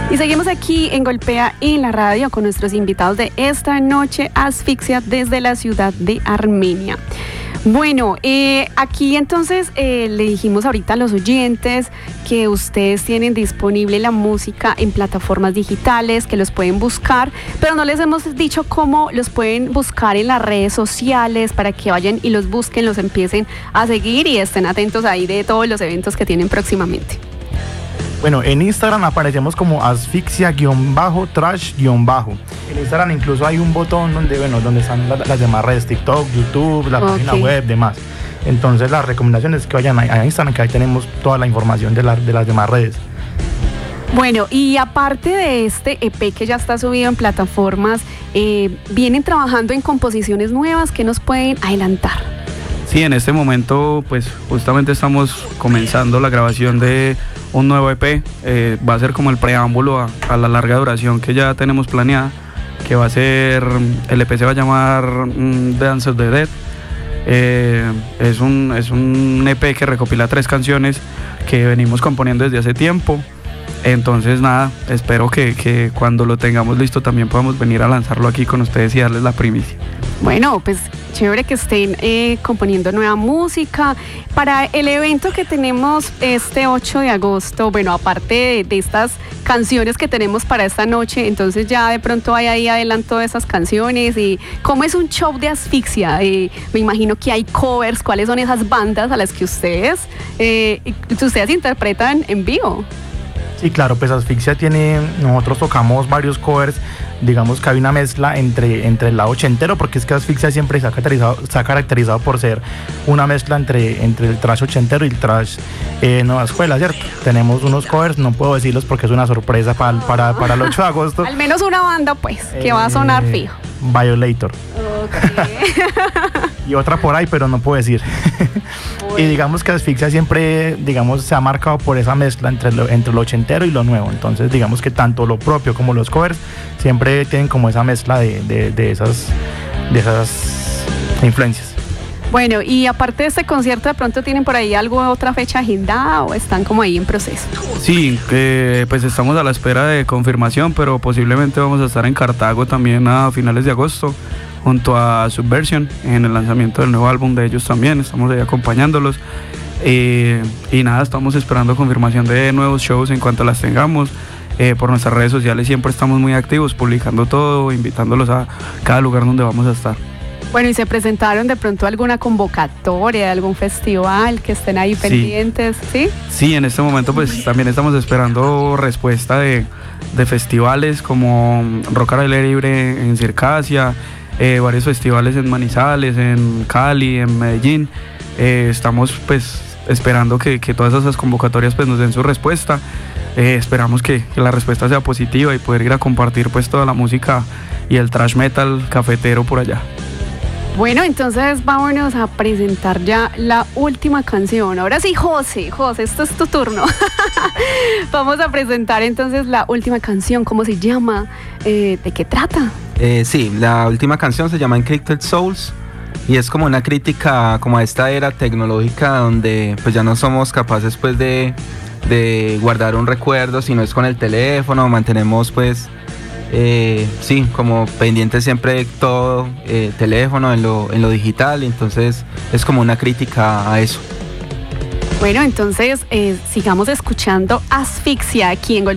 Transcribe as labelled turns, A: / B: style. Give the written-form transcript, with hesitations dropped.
A: Y seguimos aquí en Golpea en la radio con nuestros invitados de esta noche, Asfixia, desde la ciudad de Armenia. Bueno, aquí entonces le dijimos ahorita a los oyentes que ustedes tienen disponible la música en plataformas digitales, que los pueden buscar, pero no les hemos dicho cómo los pueden buscar en las redes sociales para que vayan y los busquen, los empiecen a seguir y estén atentos ahí de todos los eventos que tienen próximamente.
B: Bueno, en Instagram aparecemos como asfixia-trash-. En Instagram incluso hay un botón donde están las demás redes, TikTok, YouTube, la página web, demás. Entonces la recomendación es que vayan a Instagram, que ahí tenemos toda la información de las demás redes.
A: Bueno, y aparte de este EP que ya está subido en plataformas, vienen trabajando en composiciones nuevas que nos pueden adelantar.
C: Sí, en este momento pues justamente estamos comenzando la grabación de un nuevo EP, va a ser como el preámbulo a la larga duración que ya tenemos planeada, que va a ser, el EP se va a llamar Dance of the Dead. Es un EP que recopila 3 canciones que venimos componiendo desde hace tiempo. Entonces nada, espero que cuando lo tengamos listo también podamos venir a lanzarlo aquí con ustedes y darles la primicia.
A: Bueno, pues chévere que estén componiendo nueva música. Para el evento que tenemos este 8 de agosto, bueno, aparte de estas canciones que tenemos para esta noche, entonces ya de pronto hay ahí adelanto de esas canciones. ¿Y cómo es un show de Asfixia? Me imagino que hay covers. ¿Cuáles son esas bandas a las que ustedes interpretan en vivo?
B: Sí, claro, pues Asfixia nosotros tocamos varios covers, digamos que hay una mezcla entre el lado ochentero, porque es que Asfixia siempre se ha caracterizado por ser una mezcla entre el trash ochentero y el trash nueva escuela, ¿cierto? Tenemos unos covers, no puedo decirlos porque es una sorpresa para el 8 de agosto.
A: Al menos una banda, pues, que va a sonar fijo.
B: Violator. Y otra por ahí, pero no puedo decir. Y digamos que Asfixia siempre, se ha marcado por esa mezcla entre lo ochentero y lo nuevo. Entonces, digamos que tanto lo propio como los covers siempre tienen como esa mezcla de esas influencias.
A: Bueno, y aparte de este concierto, ¿de pronto tienen por ahí otra fecha agendada o están como ahí en proceso?
C: Sí, pues estamos a la espera de confirmación, pero posiblemente vamos a estar en Cartago también a finales de agosto, junto a Subversion, en el lanzamiento del nuevo álbum de ellos también, estamos ahí acompañándolos. Y nada, estamos esperando confirmación de nuevos shows en cuanto las tengamos. Por nuestras redes sociales siempre estamos muy activos, publicando todo, invitándolos a cada lugar donde vamos a estar.
A: Bueno, ¿y se presentaron de pronto alguna convocatoria de algún festival que estén ahí pendientes? ¿Sí?
C: Sí, en este momento pues también estamos esperando respuesta de festivales como Rock al aire libre en Circasia, varios festivales en Manizales, en Cali, en Medellín. Estamos pues esperando que todas esas convocatorias pues nos den su respuesta. Esperamos que la respuesta sea positiva y poder ir a compartir pues toda la música y el thrash metal cafetero por allá.
A: Bueno, entonces vámonos a presentar ya la última canción. Ahora sí, José, esto es tu turno. Vamos a presentar entonces la última canción. ¿Cómo se llama? ¿De qué trata?
D: Sí, la última canción se llama Encrypted Souls y es como una crítica como a esta era tecnológica donde pues ya no somos capaces pues de guardar un recuerdo, sino es con el teléfono, mantenemos pues sí, como pendiente siempre de todo, teléfono, en lo digital, entonces es como una crítica a eso.
A: Bueno, entonces sigamos escuchando Asfixia aquí en Golpea.